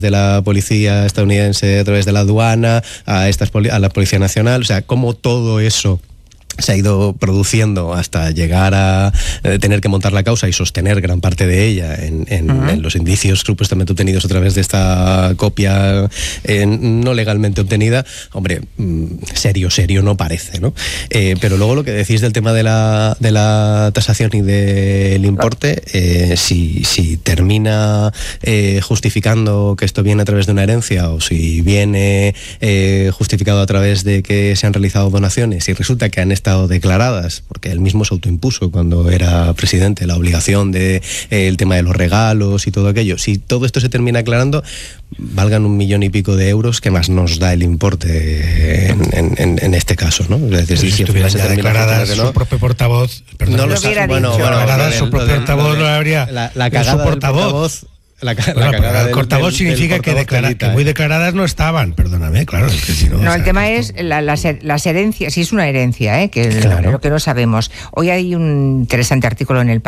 de la policía estadounidense a través de la aduana, a la Policía Nacional, o sea, cómo todo eso se ha ido produciendo hasta llegar a tener que montar la causa y sostener gran parte de ella en los indicios supuestamente obtenidos a través de esta copia no legalmente obtenida. Hombre, serio no parece, ¿no? Pero luego lo que decís del tema de la tasación y del importe, si termina justificando que esto viene a través de una herencia o si viene justificado a través de que se han realizado donaciones y resulta que han estado declaradas, porque él mismo se autoimpuso cuando era presidente la obligación de el tema de los regalos y todo aquello, si todo esto se termina aclarando, valgan 1 millón y pico de euros, que más nos da el importe en este caso, ¿no? Es decir, pues si estuvieran ya declaradas su propio portavoz, perdón, no lo hubiera dicho. Su propio portavoz lo habría. La cagada su portavoz. La cagada del portavoz significa que muy declaradas no estaban, perdóname, claro. Es que si no, no, el tema es las herencias, si es una herencia, que claro. Lo que no sabemos. Hoy hay un interesante artículo en El